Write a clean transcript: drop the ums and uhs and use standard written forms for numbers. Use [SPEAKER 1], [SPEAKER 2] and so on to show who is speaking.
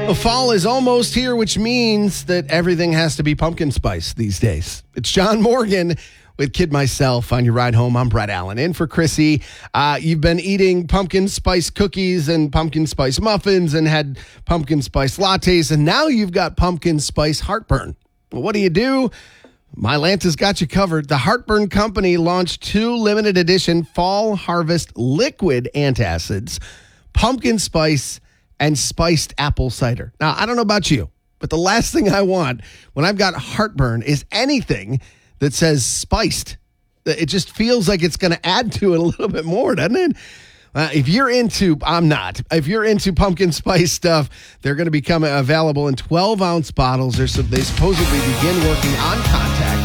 [SPEAKER 1] The fall is almost here, which means that everything has to be pumpkin spice these days. It's John Morgan with Kid Myself on your ride home. I'm Brett Allen in for Chrissy. You've been eating pumpkin spice cookies and pumpkin spice muffins and had pumpkin spice lattes, and now you've got pumpkin spice heartburn. Well, what do? Mylanta's got you covered. The Heartburn Company launched 2 limited edition fall harvest liquid antacids, pumpkin spice and spiced apple cider. Now, I don't know about you, but the last thing I want when I've got heartburn is anything that says spiced. It just feels like it's going to add to it a little bit more, doesn't it? If you're into, I'm not. If you're into pumpkin spice stuff, they're going to become available in 12-ounce bottles. They supposedly begin working on contact